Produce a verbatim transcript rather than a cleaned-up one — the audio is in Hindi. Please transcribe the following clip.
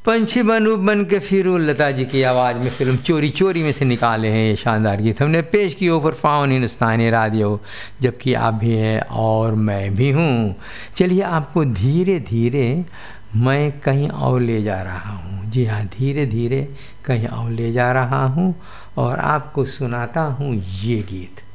पंछी बनूप बन के फिरूं, लता जी की आवाज़ में फिल्म चोरी चोरी में से निकाले हैं ये शानदार गीत हमने पेश किए ओवर फाउन हिंदुस्तानी रेडियो, जबकि आप भी हैं और मैं भी हूँ। चलिए आपको धीरे धीरे मैं कहीं और ले जा रहा हूँ, जी हाँ, धीरे धीरे कहीं और ले जा रहा हूँ और आपको सुनाता हूँ ये गीत।